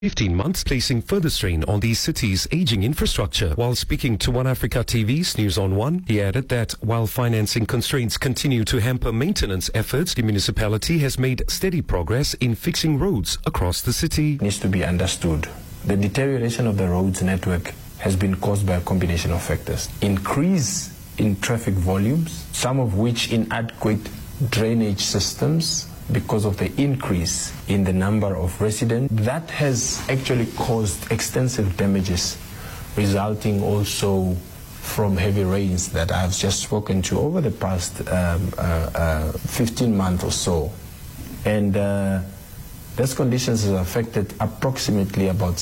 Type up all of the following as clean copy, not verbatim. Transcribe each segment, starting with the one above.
15 months, placing further strain on the city's aging infrastructure. While speaking to One Africa TV's News on One, he added that while financing constraints continue to hamper maintenance efforts, the municipality has made steady progress in fixing roads across the city. It needs to be understood. The deterioration of the roads network has been caused by a combination of factors. Increase in traffic volumes, some of which inadequate drainage systems, because of the increase in the number of residents. That has actually caused extensive damages, resulting also from heavy rains that I've just spoken to over the past 15 months or so. And those conditions have affected approximately about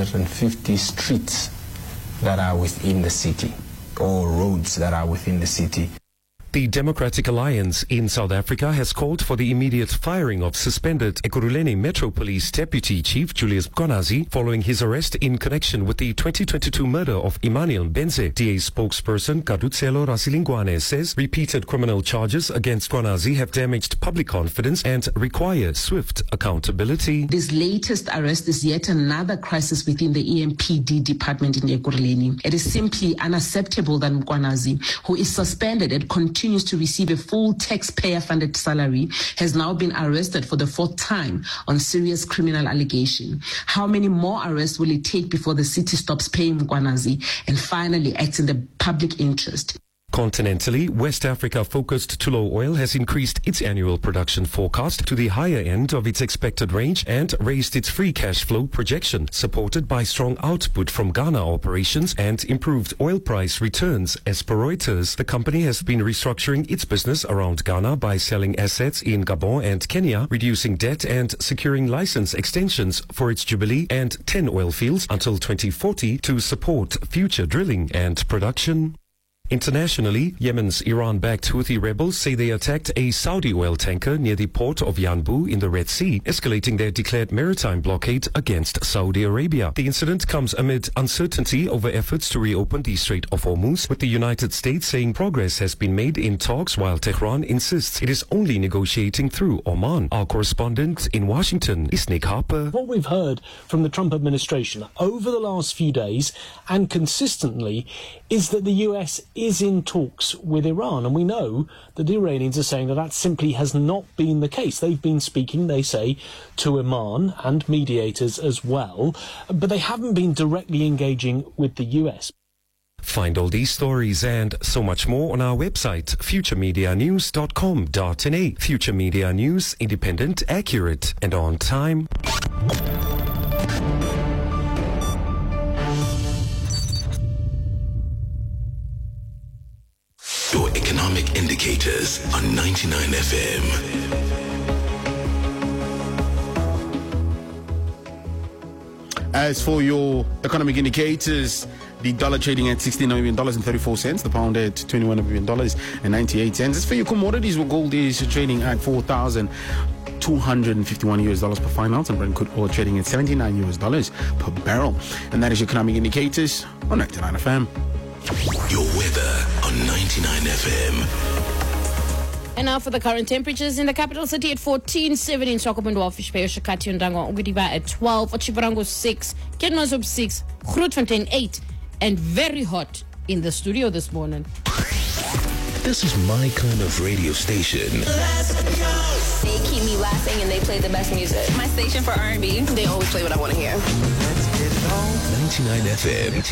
650 streets that are within the city, or roads that are within the city. The Democratic Alliance in South Africa has called for the immediate firing of suspended Ekurhuleni Metro Police Deputy Chief Julius Mkhwanazi following his arrest in connection with the 2022 murder of Emmanuel Mbenze. DA spokesperson Kadutselo Rasilingwane says repeated criminal charges against Mkhwanazi have damaged public confidence and require swift accountability. This latest arrest is yet another crisis within the EMPD department in Ekurhuleni. It is simply unacceptable that Mkhwanazi, who is suspended and continues to receive a full taxpayer-funded salary, has now been arrested for the 4th time on serious criminal allegation. How many more arrests will it take before the city stops paying Mkhwanazi and finally acts in the public interest? Continentally, West Africa-focused Tullow Oil has increased its annual production forecast to the higher end of its expected range and raised its free cash flow projection, supported by strong output from Ghana operations and improved oil price returns. As per Reuters, the company has been restructuring its business around Ghana by selling assets in Gabon and Kenya, reducing debt and securing license extensions for its Jubilee and 10 oil fields until 2040 to support future drilling and production. Internationally, Yemen's Iran-backed Houthi rebels say they attacked a Saudi oil tanker near the port of Yanbu in the Red Sea, escalating their declared maritime blockade against Saudi Arabia. The incident comes amid uncertainty over efforts to reopen the Strait of Hormuz, with the United States saying progress has been made in talks while Tehran insists it is only negotiating through Oman. Our correspondent in Washington is Nick Harper. What we've heard from the Trump administration over the last few days and consistently is that the US is in talks with Iran, and we know that the Iranians are saying that simply has not been the case. They've been speaking, they say, to Oman and mediators as well, but they haven't been directly engaging with the US. Find all these stories and so much more on our website, futuremedianews.com.na. Future Media News, independent, accurate, and on time. Your economic indicators on 99 FM. As for your economic indicators, the dollar trading at $69 million and 34 cents, the pound at $21 million and 98 cents. As for your commodities, well, gold is trading at $4,251 per fine ounce, and Brent crude oil trading at $79 per barrel. And that is your economic indicators on 99 FM. Your weather on 99 FM. And now for the current temperatures in the capital city at 14.7 in Swakopmund, Fish Bay, Shakati, and Ndangwa, Ugudiba at 12, Otjiwarongo 6, Kenwazop 6, Grootfontein 8, and very hot in the studio this morning. This is my kind of radio station. They keep me laughing and they play the best music. My station for R&B, they always play what I want to hear. 99 FM.